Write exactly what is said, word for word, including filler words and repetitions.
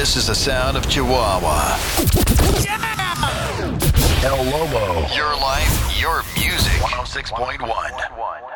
This is the sound of Chihuahua. El Lobo. Your life, your music. one oh six point one.